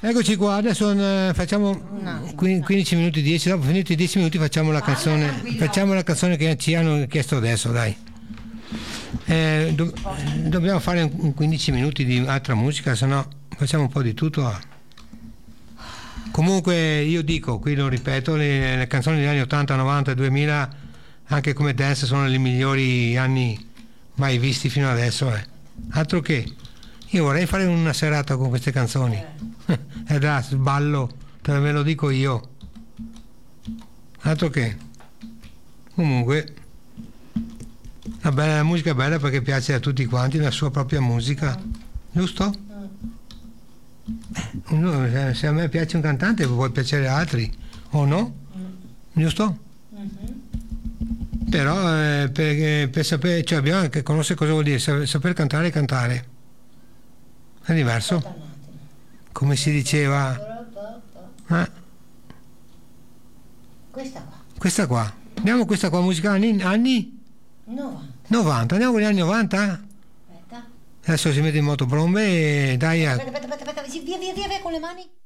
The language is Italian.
Eccoci qua, adesso facciamo 15 minuti, 10, dopo finiti i 10 minuti facciamo la canzone che ci hanno chiesto adesso, dai. Dobbiamo fare un 15 minuti di altra musica, se no facciamo un po' di tutto. Comunque io dico, qui lo ripeto, le canzoni degli anni 80, 90, 2000, anche come dance, sono i migliori anni mai visti fino adesso. Altro che, io vorrei fare una serata con queste canzoni. E là sballo, ve lo dico io. Altro che. Comunque la musica è bella perché piace a tutti quanti, la sua propria musica, giusto? Se a me piace un cantante può piacere a altri, o no? Giusto? Però per sapere, cioè bisogna anche conoscere cosa vuol dire saper cantare e cantare. È diverso. Come si diceva? Questa qua. Andiamo questa qua, musica anni 90. Andiamo con gli anni 90? Aspetta. Adesso si mette in moto brombe e dai. Aspetta, via con le mani.